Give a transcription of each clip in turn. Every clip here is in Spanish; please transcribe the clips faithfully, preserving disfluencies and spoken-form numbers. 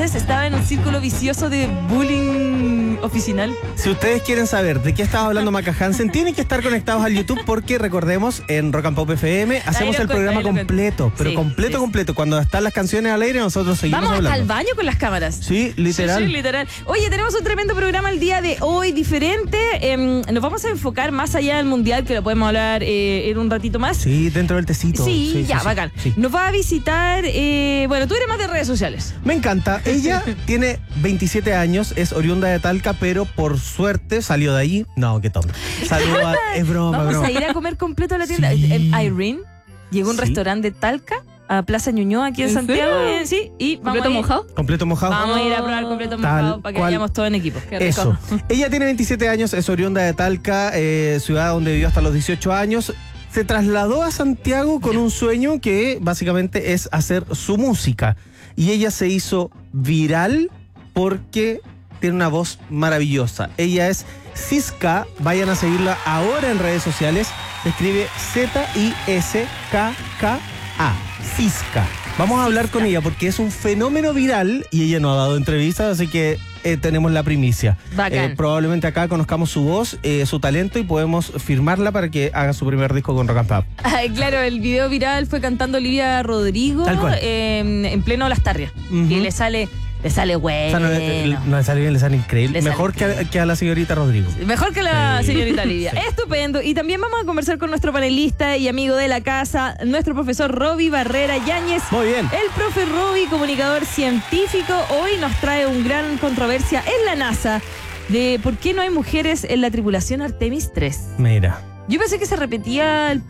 Entonces estaba en un círculo vicioso de bullying oficinal. Si ustedes quieren saber de qué estaba hablando Maca Hansen, tienen que estar conectados al YouTube porque recordemos, en Rock and Pop F M hacemos el programa completo, pero sí, completo, sí, completo. Cuando están las canciones al aire, nosotros seguimos Vamos hablando. hasta el baño con las cámaras. Sí, literal. Sí, sí, literal. Oye, tenemos un tremendo programa el día de hoy, diferente. Eh, nos vamos a enfocar más allá del Mundial, que lo podemos hablar eh, en un ratito más. Sí, dentro del tecito. Sí, sí ya, sí, bacán. Sí. Nos va a visitar, eh, bueno, tú eres más de redes sociales. Me encanta. Ella tiene veintisiete años, es oriunda de Talca, pero por suerte salió de ahí. No, qué tonto. Saluda, es broma, Vamos broma. a ir a comer completo a la tienda. Sí. Eh, Irene llegó a un Sí. restaurante de Talca, a Plaza Ñuñoa, aquí en, ¿En Santiago. serio? Eh, sí, y vamos ¿Completo a ir, mojado? Completo mojado. Vamos a ir a probar completo Tal mojado para que cual. vayamos todos en equipo. Qué rico. Eso. Ella tiene veintisiete años, es oriunda de Talca, eh, ciudad donde vivió hasta los dieciocho años. Se trasladó a Santiago con un sueño que básicamente es hacer su música. Y ella se hizo viral porque tiene una voz maravillosa. Ella es Siska, vayan a seguirla ahora en redes sociales. Se escribe Z I S K K A, Siska. Vamos a hablar con ella porque es un fenómeno viral y ella no ha dado entrevistas, así que eh, tenemos la primicia. Bacán. Eh, probablemente acá conozcamos su voz, eh, su talento y podemos firmarla para que haga su primer disco con Rock and Pop. Ay, claro, el video viral fue cantando Olivia Rodrigo Tal cual. eh, en pleno Lastarria. Ujú. Y le sale, le sale O bueno. sea, no, eh, no le sale bien, le sale increíble. Le sale Mejor que a, que a la señorita Rodrigo. Mejor que la Sí. señorita Olivia. Sí. Estupendo. Y también vamos a conversar con nuestro panelista y amigo de la casa, nuestro profesor Roby Barrera Yáñez. Muy bien. El profe Roby, comunicador científico, hoy nos trae una gran controversia en la NASA de por qué no hay mujeres en la tripulación Artemis tres. Mira. Yo pensé que se repetía el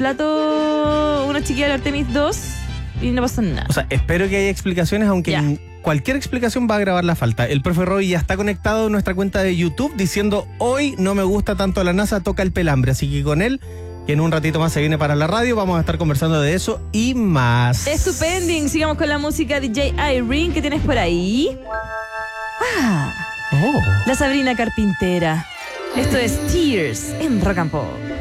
plato una chiquilla de Artemis dos y no pasa nada. O sea, espero que haya explicaciones, aunque Ya. en cualquier explicación va a agravar la falta. El profe Roy ya está conectado en nuestra cuenta de YouTube diciendo: hoy no me gusta tanto la NASA, toca el pelambre. Así que con él, que en un ratito más se viene para la radio, vamos a estar conversando de eso y más. Estupending. Sigamos con la música D J Irene. ¿Qué tienes por ahí? Ah, Oh. la Sabrina Carpintera. Esto es Tears en Rock and Pop.